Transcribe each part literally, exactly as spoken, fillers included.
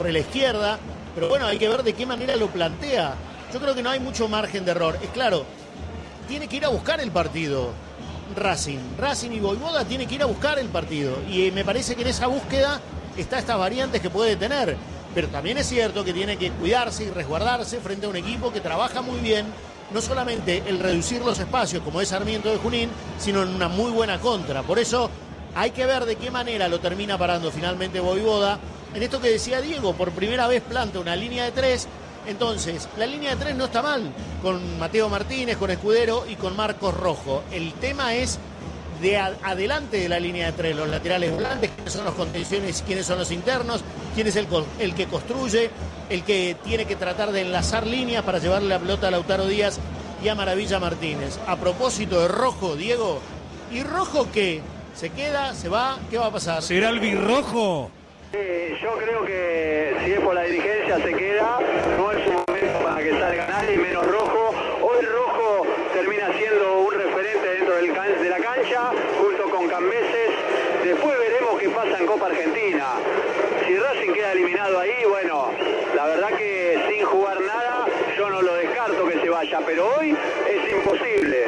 sobre la izquierda, pero bueno, hay que ver de qué manera lo plantea. Yo creo que no hay mucho margen de error. Es claro, tiene que ir a buscar el partido Racing. Racing y Voivoda tiene que ir a buscar el partido. Y me parece que en esa búsqueda está estas variantes que puede tener. Pero también es cierto que tiene que cuidarse y resguardarse frente a un equipo que trabaja muy bien, no solamente el reducir los espacios como es Sarmiento de Junín, sino en una muy buena contra. Por eso hay que ver de qué manera lo termina parando finalmente Voivoda. En esto que decía Diego, por primera vez planta una línea de tres. Entonces, la línea de tres no está mal, con Mateo Martínez, con Escudero y con Marcos Rojo. El tema es de a- adelante de la línea de tres, los laterales volantes, quiénes son los contenciones, quiénes son los internos, quién es el, co- el que construye, el que tiene que tratar de enlazar líneas para llevarle la pelota a Lautaro Díaz y a Maravilla Martínez. A propósito de Rojo, Diego, ¿y Rojo qué? ¿Se queda? ¿Se va? ¿Qué va a pasar? ¿Será el birrojo? Eh, yo creo que si es por la dirigencia se queda, no es un momento para que salga nadie, menos Rojo. Hoy Rojo termina siendo un referente dentro del can- de la cancha, junto con Cambeses. Después veremos qué pasa en Copa Argentina. Si Racing queda eliminado ahí, bueno, la verdad que sin jugar nada, yo no lo descarto que se vaya, pero hoy es imposible.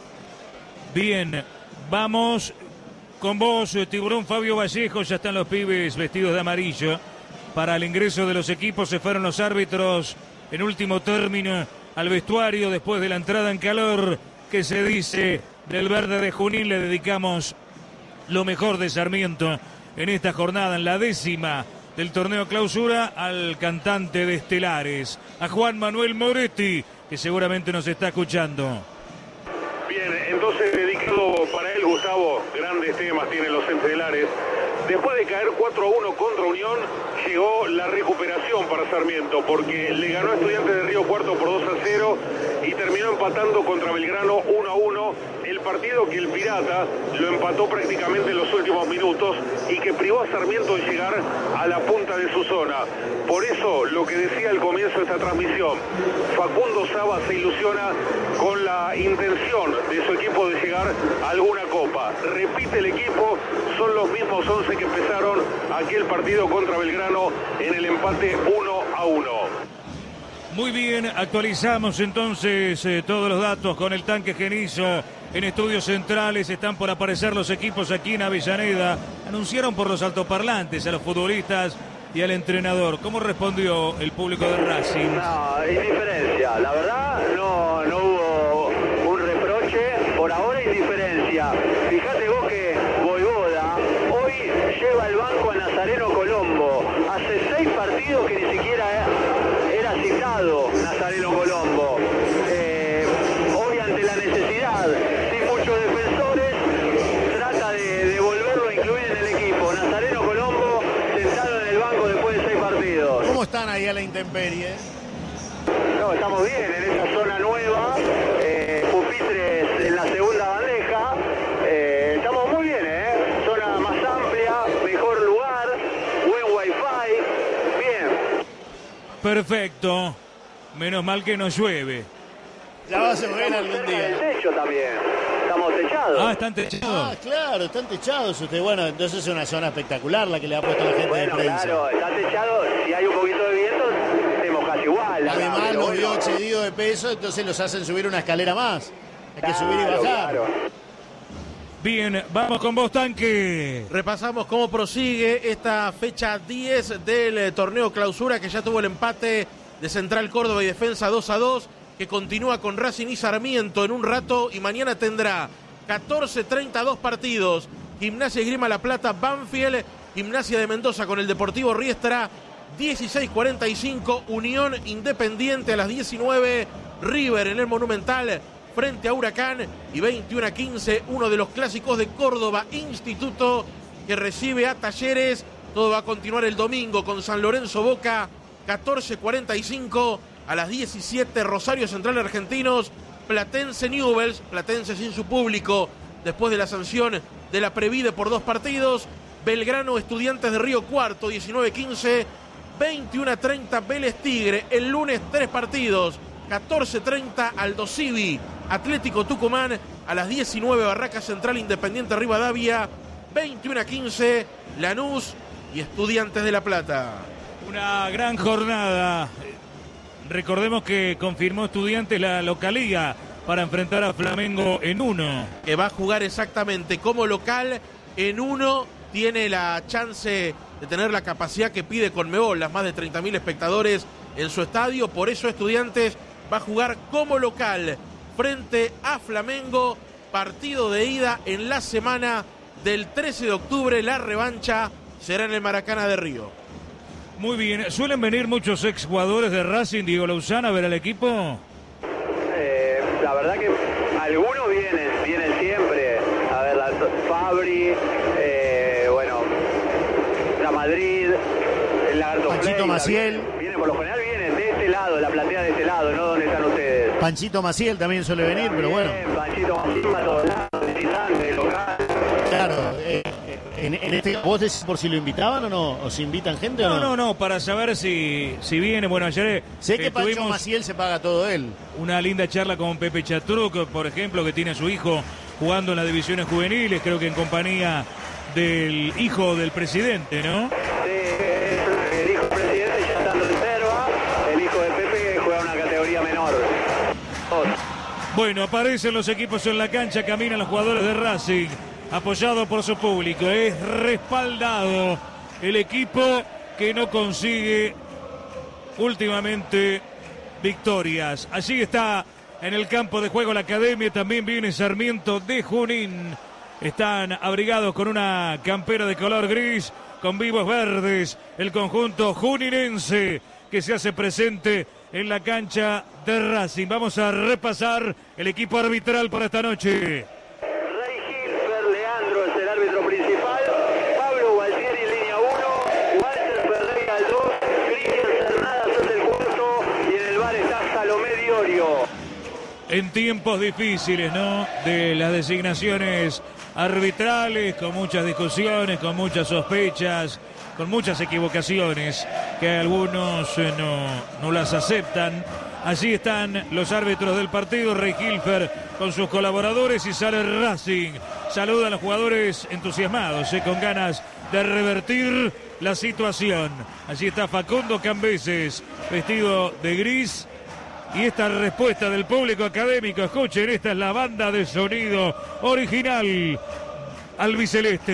Bien, vamos con vos, Tiburón. Fabio Vallejo, ya están los pibes vestidos de amarillo. Para el ingreso de los equipos se fueron los árbitros en último término al vestuario después de la entrada en calor que se dice del verde de Junín. Le dedicamos lo mejor de Sarmiento en esta jornada, en la décima del torneo clausura, al cantante de Estelares, a Juan Manuel Moretti, que seguramente nos está escuchando. Bien, entonces dedicado para él, Gustavo, grandes temas tienen los Estelares. Después de caer cuatro a uno contra Unión, llegó la recuperación para Sarmiento, porque le ganó a Estudiantes de Río Cuarto por dos a cero y terminó empatando contra Belgrano uno a uno. El partido que el Pirata lo empató prácticamente en los últimos minutos y que privó a Sarmiento de llegar a la punta de su zona. Por eso, lo que decía al comienzo de esta transmisión, Facundo Saba se ilusiona con la intención de su equipo de llegar a alguna copa. Repite el equipo, son los mismos once que empezaron aquel partido contra Belgrano en el empate uno a uno. Muy bien, actualizamos entonces eh, todos los datos con el Tanque Genizo en estudios centrales. Están por aparecer los equipos aquí en Avellaneda. Anunciaron por los altoparlantes a los futbolistas y al entrenador. ¿Cómo respondió el público de Racing? No, indiferencia. La verdad, no, no hubo un reproche. Por ahora, indiferencia. Fíjate vos que Voivoda hoy lleva al banco a Nazareno Colombo. Hace seis partidos que ni siquiera era citado Nazareno Colombo. Eh, hoy, ante la necesidad, sin muchos defensores, trata de, de volverlo a incluir en el equipo. Nazareno Colombo sentado en el banco después de seis partidos. ¿Cómo están ahí a la intemperie? No, estamos bien en esa zona nueva, eh, pupitres en la segunda bandeja, eh, estamos muy bien, ¿eh? Zona más amplia, mejor lugar, buen wifi, bien. Perfecto. Menos mal que no llueve. Ya va a llover Estamos algún cerca del día. techo también, estamos techados. Ah, están techados. Ah, claro, están techados ustedes. Bueno, entonces es una zona espectacular la que le ha puesto la gente Bueno, de prensa. claro, está techado, si hay un poquito de viento, te mojas igual. acá, Además, pero los bueno. dio excedido de peso, entonces los hacen subir una escalera más. Hay que Claro, subir y bajar. claro. Bien, vamos con vos, Tanque. Repasamos cómo prosigue esta fecha diez del eh, torneo clausura, que ya tuvo el empate de Central Córdoba y Defensa dos a dos, que continúa con Racing y Sarmiento en un rato, y mañana tendrá catorce treinta dos partidos. Gimnasia y Grima La Plata, Banfield, Gimnasia de Mendoza con el Deportivo Riestra, dieciséis cuarenta y cinco, Unión Independiente a las diecinueve, River en el Monumental frente a Huracán, y veintiuno a quince, uno de los clásicos de Córdoba, Instituto, que recibe a Talleres. Todo va a continuar el domingo con San Lorenzo Boca, catorce cuarenta y cinco, a las diecisiete, Rosario Central Argentinos, Platense Newell's, Platense sin su público después de la sanción de la Previde por dos partidos, Belgrano Estudiantes de Río Cuarto, diecinueve quince, veintiuno a treinta, Vélez Tigre. El lunes tres partidos, catorce treinta, Aldo Civi, Atlético Tucumán, a las diecinueve, Barraca Central Independiente Rivadavia, veintiuno a quince, Lanús y Estudiantes de La Plata. Una gran jornada. Recordemos que confirmó Estudiantes la localía para enfrentar a Flamengo en uno. Que va a jugar exactamente como local en uno. Tiene la chance de tener la capacidad que pide Conmebol, las más de treinta mil espectadores en su estadio. Por eso Estudiantes va a jugar como local frente a Flamengo. Partido de ida en la semana del trece de octubre. La revancha será en el Maracaná de Río. Muy bien. ¿Suelen venir muchos exjugadores de Racing, Diego Lauzana, a ver al equipo? Eh, la verdad que algunos vienen, vienen siempre. A ver, la, Fabri, eh, bueno, la Madrid, el Lagarto Panchito Play, Maciel. Vienen, vienen, por lo general vienen de este lado, la platea de este lado, no donde están ustedes. Panchito Maciel también suele venir, pero bueno. Panchito Maciel a todos lados, visitante, local. Claro, eh, en, en este, ¿vos decís por si lo invitaban o no? ¿O si invitan gente o No, no? no, no, para saber si, si viene. Bueno, ayer Sé que eh, Pancho tuvimos Maciel se paga todo él. una linda charla con Pepe Chatruc, por ejemplo, que tiene a su hijo jugando en las divisiones juveniles, creo que en compañía del hijo del presidente, ¿no? Sí, el hijo del presidente ya está en reserva, el hijo de Pepe juega una categoría menor. Dos. Bueno, aparecen los equipos en la cancha, caminan los jugadores de Racing, apoyado por su público, es respaldado el equipo que no consigue últimamente victorias. Allí está en el campo de juego la academia, también viene Sarmiento de Junín. Están abrigados con una campera de color gris, con vivos verdes, el conjunto juninense que se hace presente en la cancha de Racing. Vamos a repasar el equipo arbitral para esta noche. Rey Gilfer, Leandro es el árbitro principal, Pablo Gualtieri en línea uno, Walter Ferreira al dos, Cristian Cernadas es el cuarto y en el bar está Salomé Diorio. En tiempos difíciles, ¿no? De las designaciones arbitrales, con muchas discusiones, con muchas sospechas, con muchas equivocaciones, que algunos eh, no, no las aceptan. Allí están los árbitros del partido, Rey Gilfer con sus colaboradores y sale Racing. Saludan a los jugadores entusiasmados, eh, con ganas de revertir la situación. Allí está Facundo Cambeses, vestido de gris. Y esta respuesta del público académico, escuchen, esta es la banda de sonido original albiceleste.